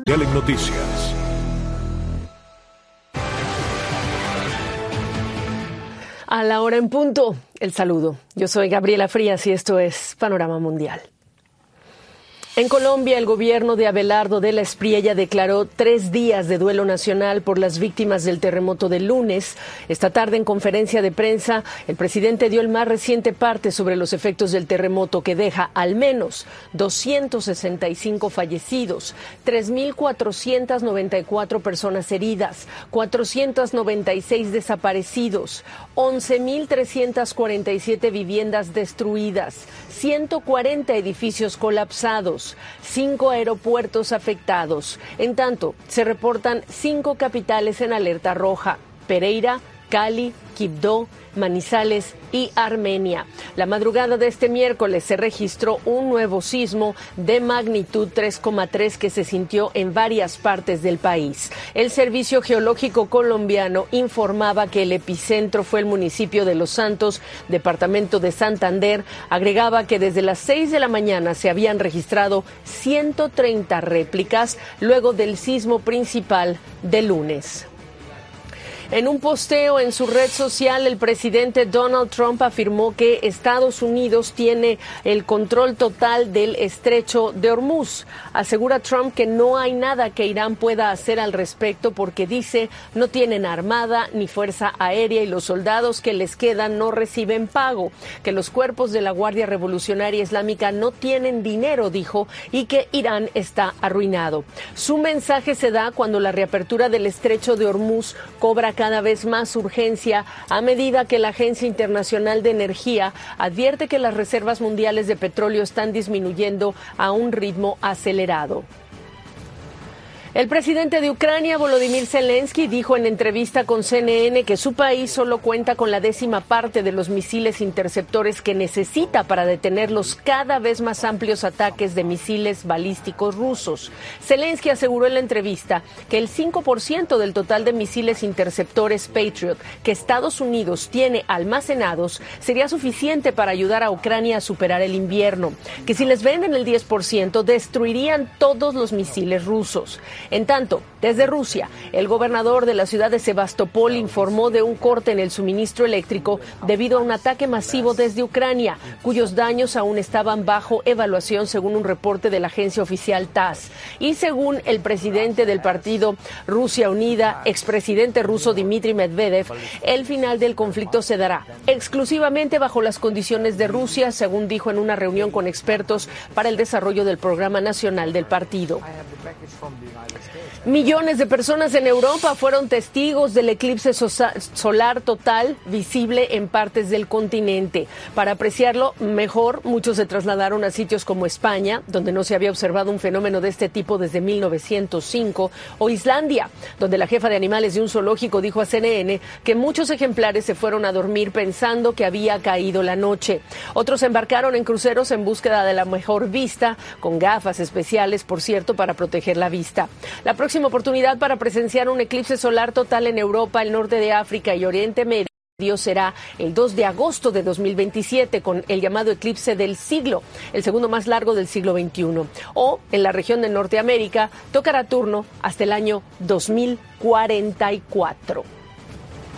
en Noticias. A la hora en punto, el saludo. Yo soy Gabriela Frías y esto es Panorama Mundial. En Colombia, el gobierno de Abelardo de la Espriella declaró 3 días de duelo nacional por las víctimas del terremoto del lunes. Esta tarde, en conferencia de prensa, el presidente dio el más reciente parte sobre los efectos del terremoto, que deja al menos 265 fallecidos, 3.494 personas heridas, 496 desaparecidos, 11.347 viviendas destruidas, 140 edificios colapsados, 5 aeropuertos afectados. En tanto, se reportan 5 capitales en alerta roja: Pereira, Cali, Quibdó, Manizales y Armenia. La madrugada de este miércoles se registró un nuevo sismo de magnitud 3,3 que se sintió en varias partes del país. El Servicio Geológico Colombiano informaba que el epicentro fue el municipio de Los Santos, departamento de Santander. Agregaba que desde las 6 de la mañana se habían registrado 130 réplicas luego del sismo principal del lunes. En un posteo en su red social, el presidente Donald Trump afirmó que Estados Unidos tiene el control total del estrecho de Hormuz. Asegura Trump que no hay nada que Irán pueda hacer al respecto porque, dice, no tienen armada ni fuerza aérea y los soldados que les quedan no reciben pago, que los cuerpos de la Guardia Revolucionaria Islámica no tienen dinero, dijo, y que Irán está arruinado. Su mensaje se da cuando la reapertura del estrecho de Hormuz cobra cada vez más urgencia a medida que la Agencia Internacional de Energía advierte que las reservas mundiales de petróleo están disminuyendo a un ritmo acelerado. El presidente de Ucrania, Volodymyr Zelensky, dijo en entrevista con CNN que su país solo cuenta con la 10ª parte de los misiles interceptores que necesita para detener los cada vez más amplios ataques de misiles balísticos rusos. Zelensky aseguró en la entrevista que el 5% del total de misiles interceptores Patriot que Estados Unidos tiene almacenados sería suficiente para ayudar a Ucrania a superar el invierno, que si les venden el 10% destruirían todos los misiles rusos. En tanto, desde Rusia, el gobernador de la ciudad de Sebastopol informó de un corte en el suministro eléctrico debido a un ataque masivo desde Ucrania, cuyos daños aún estaban bajo evaluación, según un reporte de la agencia oficial TASS. Y según el presidente del partido Rusia Unida, expresidente ruso Dmitry Medvedev, el final del conflicto se dará exclusivamente bajo las condiciones de Rusia, según dijo en una reunión con expertos para el desarrollo del programa nacional del partido. Millones de personas en Europa fueron testigos del eclipse solar total visible en partes del continente. Para apreciarlo mejor, muchos se trasladaron a sitios como España, donde no se había observado un fenómeno de este tipo desde 1905, o Islandia, donde la jefa de animales de un zoológico dijo a CNN que muchos ejemplares se fueron a dormir pensando que había caído la noche. Otros embarcaron en cruceros en búsqueda de la mejor vista, con gafas especiales, por cierto, para proteger la vista. La próxima oportunidad para presenciar un eclipse solar total en Europa, el norte de África y Oriente Medio será el 2 de agosto de 2027 con el llamado eclipse del siglo, el segundo más largo del siglo XXI. O en la región de Norteamérica tocará turno hasta el año 2044.